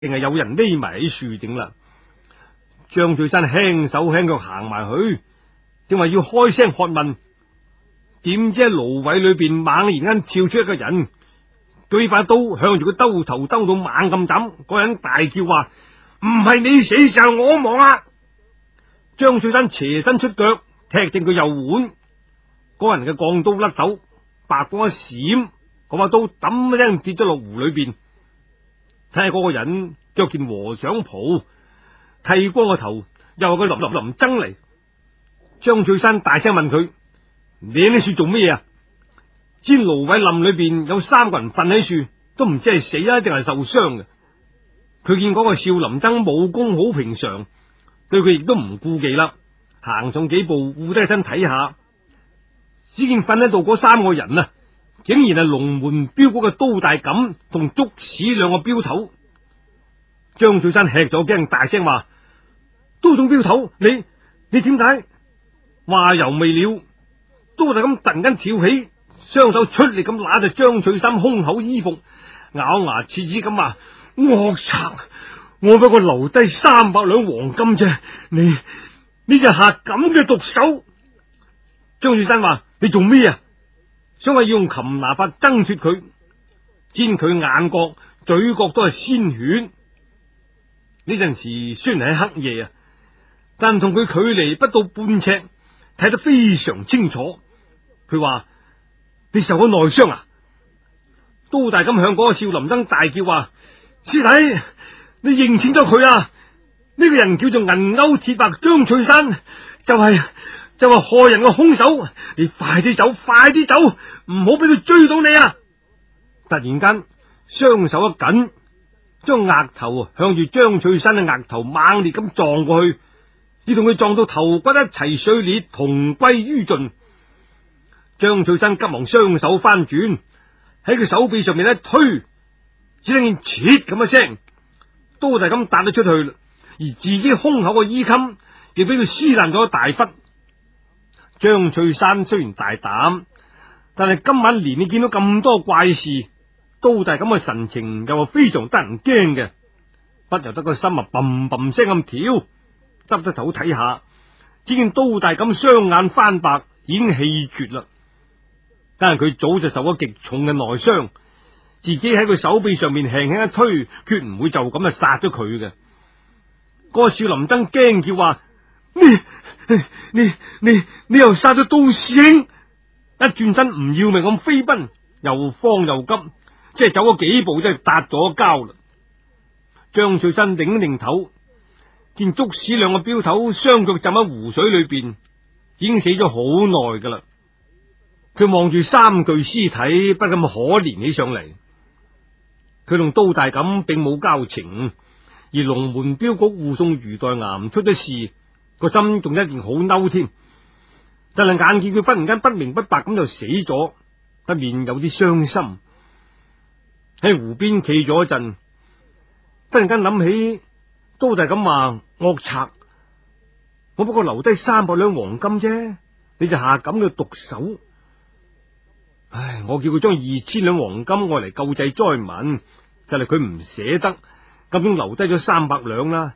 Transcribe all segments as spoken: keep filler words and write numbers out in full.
定係有人匿埋喺樹頂啦。張翠山輕手輕腳行埋去，正話要開聲喝問，點知喺蘆葦裏邊猛然間跳出一個人，舉把刀向住佢兜頭兜到猛咁斬。嗰人大叫話：唔係你死就係我亡啊！張翠山斜身出腳踢正佢右腕，嗰人嘅鋼刀甩手，白光一閃，嗰把刀揼一聲跌咗落湖裏邊。睇下嗰個人着件和尚袍，剃光個頭，又係個林林林僧嚟。張翠山大聲問佢：你喺呢樹做咩啊？知蘆葦林裏邊有三個人瞓喺樹，都唔知係死啊定係受傷嘅。佢見嗰個少林僧武功好平常，對佢亦都唔顧忌啦，行上幾步，護低身睇下，只見瞓喺度嗰三個人啊，竟然係龍門鏢局嘅刀大錦同竹屎兩個鏢頭。張翠山吃咗驚，大聲話：刀總鏢頭，你你點解？話猶未了，刀大錦突然間跳起，雙手出力咁揦住張翠山胸口衣服，咬牙切齒咁話：惡賊，我不過留低三百兩黃金啫，你你就下咁嘅毒手。張翠山話：你做咩啊？想係要用擒拿法掙脫佢，見佢眼角嘴角都係鮮血。呢陣時雖然係黑夜啊，但同佢距離不到半尺，睇得非常清楚。佢話：你受咗內傷啊？刀大咁向嗰個少林僧大叫話：師弟，你認清咗佢啊？呢個人叫做銀鈎鐵白張翠山，就係就係害人嘅兇手。你快啲走，快啲走，唔好俾佢追到你啊！突然間雙手一緊，將額頭向住張翠山嘅額頭猛烈咁撞過去，要同佢撞到頭骨一齊碎裂，同歸於盡。張翠山急忙雙手翻轉，喺佢手臂上面一推，只聽見切咁一聲，刀大咁彈咗出去，而自己胸口嘅衣襟亦俾佢撕爛咗一大忽。張翠山雖然大膽，但係今晚連你見到咁多怪事，刀大咁嘅神情又係非常得人驚嘅，不由得個心啊嘭嘭聲咁跳，耷低頭睇下，只見刀大咁雙眼翻白，已經氣絕啦。但係佢早就受咗極重嘅內傷，自己喺佢手臂上面輕輕一推，決唔會就咁啊殺咗佢嘅。嗰個少林僧驚叫話：你你你你又殺咗刀師兄！一轉身唔要命咁飛奔，又慌又急，即係走咗幾步，即係搭咗交啦。張翠山擰擰頭，見竹屎兩個鏢頭雙腳浸喺湖水裏邊，已經死咗好耐噶啦。佢望住三具屍體，不禁可憐起上嚟。佢同刀大錦並冇交情，而龍門鏢局護送余代岩出咗事，個心仲一定好嬲添。但係眼見佢忽然間不明不白咁就死咗，不免有啲傷心。喺湖邊企咗一陣，忽然間諗起刀大錦話：惡賊，我不過留低三百兩黃金啫，你就下咁嘅毒手。唉，我叫佢將二千兩黃金愛嚟救濟災民，就係佢唔捨得，咁樣留低咗三百兩啦。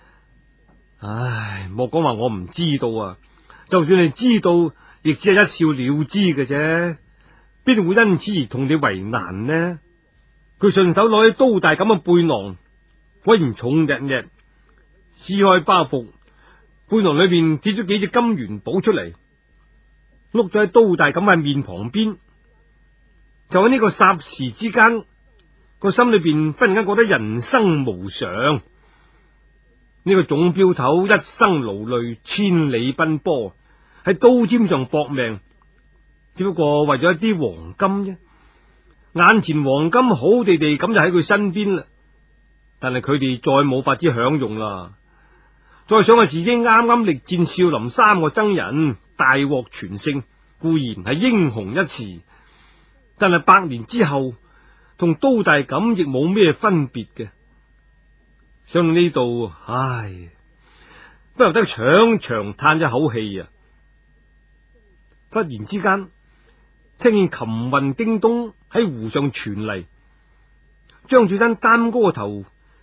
唉，莫講話我唔知道啊，就算你知道，亦只係一笑了之嘅啫，邊會因此而同你為難呢？佢順手攞起刀大咁嘅背囊，果然重日日，撕開包袱，背囊裏邊跌咗幾隻金元寶出嚟，碌咗喺刀大咁嘅面旁邊。就喺呢個霎時之間，個心裏邊忽然間覺得人生無常。呢個總鏢頭一生勞累，千里奔波，喺刀尖上搏命，只不過為咗一啲黃金啫。眼前黃金好地地咁就喺佢身邊啦，但係佢哋再冇法子享用啦。再想下自己啱啱力戰少林三個僧人，大獲全勝，固然係英雄一時。但係百年之後，同刀大錦亦冇咩分別嘅。想到呢度，唉，不由得長長嘆一口氣啊！忽然之間，聽見琴韻叮咚喺湖上傳嚟，張翠山擔高個頭，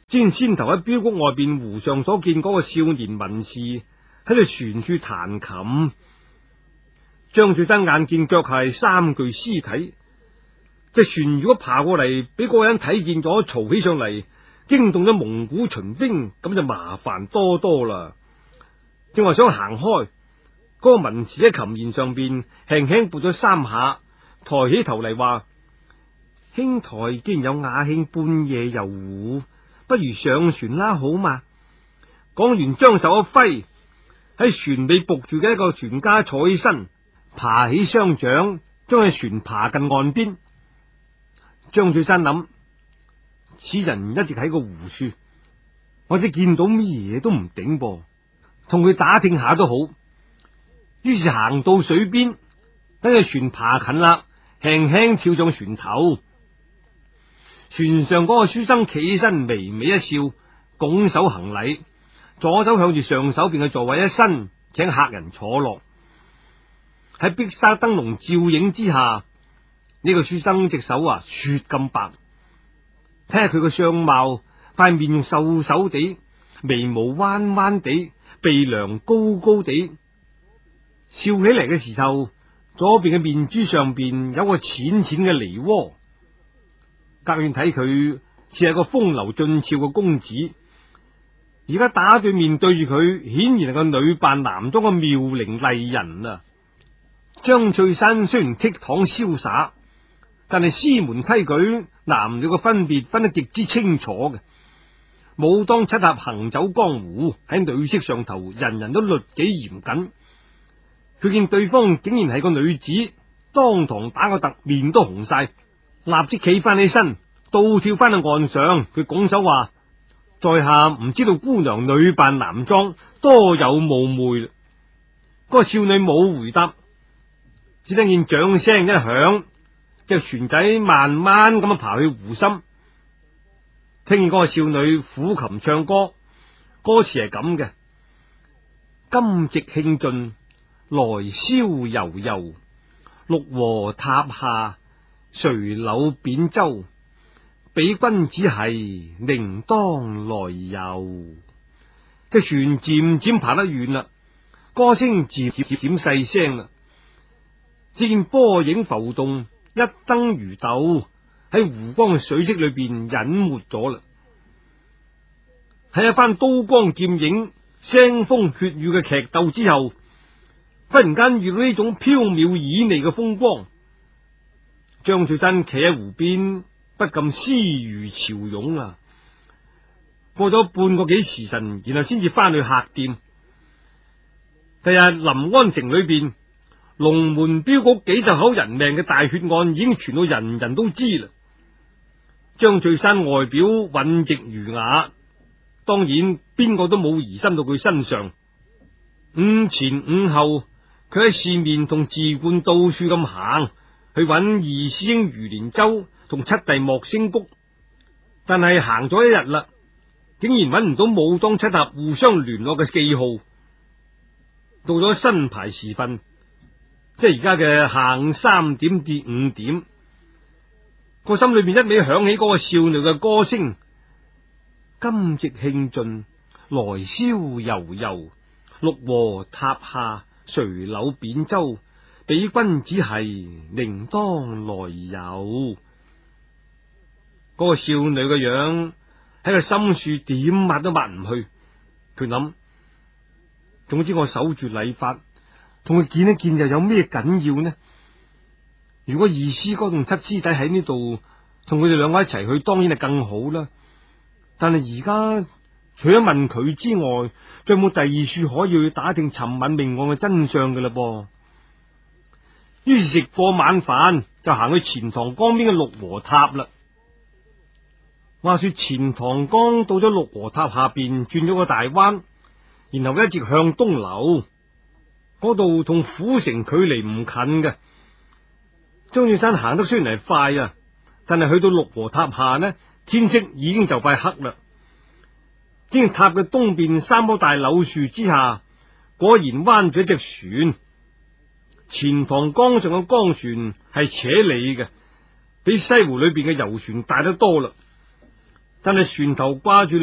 先先頭喺標谷外邊湖上所見嗰個少年文士喺度船處彈琴。張翠山眼見腳下係三具屍體，隻船如果爬過嚟俾嗰個人睇見咗，嘈起上嚟，驚動咗蒙古秦兵，咁就麻煩多多啦。正話想行開，嗰、那個文士喺琴弦上邊輕輕撥咗三下，抬起頭嚟話：兄台既然有雅興半夜遊湖，不如上船啦，好嘛？講完，將手一揮，喺船尾伏住嘅一個船家坐起身，爬起雙掌，將隻船爬近岸邊。張翠山諗，此人一直喺個湖處，或者見到乜嘢都唔頂噃，同佢打聽下都好。於是行到水邊，等隻船爬近啦，輕輕跳上船頭。船上嗰個書生企起身，微微一笑，拱手行禮，左手向住上手邊嘅座位一伸，請客人坐落。喺碧沙燈籠照影之下，呢、這個書生隻手啊雪咁白，睇下佢個相貌，塊面瘦瘦地，眉毛彎彎地，鼻梁高高地，笑起嚟嘅時候，左邊嘅面珠上邊有個淺淺嘅梨渦。隔遠睇佢似係個風流俊俏嘅公子，而家打對面對住佢，顯然係個女扮男裝嘅妙齡麗人啊！張翠山雖然倜儻瀟灑，但係師門規矩，男女嘅分別分得極之清楚嘅。武當七俠行走江湖，喺女色上頭，人人都律己嚴謹。佢見對方竟然係個女子，當堂打個突，面都紅晒。立即企翻起身，倒跳翻去岸上。佢拱手話：在下唔知道姑娘女扮男裝，多有冒昧。嗰個少女冇回答，只聽見掌聲一響，隻船仔慢慢咁樣爬去湖心。聽見嗰個少女撫琴唱歌，歌詞係咁嘅：今夕興盡，來逍遙遊，六和塔下，垂柳扁舟，比君子係，寧當來遊。隻船漸漸爬得遠啦，歌聲漸漸漸細聲啦。只見波影浮動，一燈如豆，喺湖光嘅水色裏邊隱沒咗啦。喺一番刀光劍影、腥風血雨嘅劇鬥之後，忽然間遇到呢種飄渺旖旎嘅風光。張翠山企喺湖邊，不禁思如潮湧啊！過咗半個幾時辰，然後先至翻去客店。第日臨安城裏邊，龍門鏢局幾十口人命嘅大血案已經傳到人人都知啦。張翠山外表穩直儒雅，當然邊個都冇疑心到佢身上。午前午後，佢喺市面同自貫到處咁行，去揾二師兄余連洲同七弟莫星谷，但係行咗一日啦，竟然揾唔到武當七俠互相聯絡嘅記號。到咗新牌時分，即係而家嘅下午三點至五點，個心裏邊一味響起嗰個少女嘅歌聲：今夕興盡，來逍遙遊，六和塔下，垂柳扁舟，比君子係，寧當來遊。嗰個少女嘅樣喺個心處點抹都抹唔去。佢諗，總之我守住禮法，同佢見一見又有咩緊要呢？如果二師哥同七師弟喺呢度，同佢哋兩個一齊去，當然係更好啦。但係而家除咗問佢之外，仲有冇第二處可以去打聽尋晚命案嘅真相嘅啦噃？於是食過晚飯，就行去錢塘江邊嘅六和塔啦。話說錢塘江到咗六和塔下邊，轉咗個大彎，然後一直向東流，嗰度同府城距離唔近嘅。張翠山行得雖然係快啊，但係去到六和塔下呢，天色已經就快黑啦。只見塔嘅東邊三棵大柳樹之下，果然彎住一隻船。錢塘江上嘅江船係扯理嘅，比西湖裏邊嘅遊船大得多啦。但係船頭掛住